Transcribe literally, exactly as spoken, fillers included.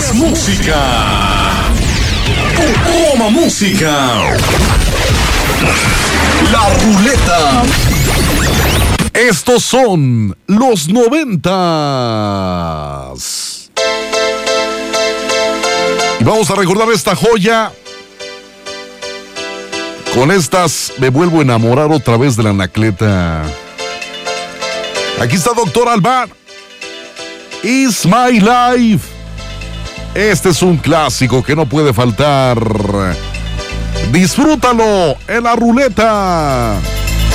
más música. Toma música. La ruleta. Estos son los noventas. Y vamos a recordar esta joya. Con estas me vuelvo a enamorar otra vez de la Anacleta. Aquí está Doctor Alban. It's My Life. Este es un clásico que no puede faltar. Disfrútalo en la ruleta.